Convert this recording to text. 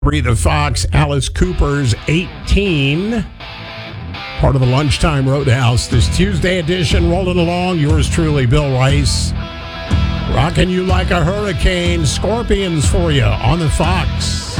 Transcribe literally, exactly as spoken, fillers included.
Breathe Fox, Alice Cooper's eighteen. Part of the Lunchtime Roadhouse. This Tuesday edition rolling along. Yours truly, Bill Rice. Rocking you like a hurricane. Scorpions for you on the Fox.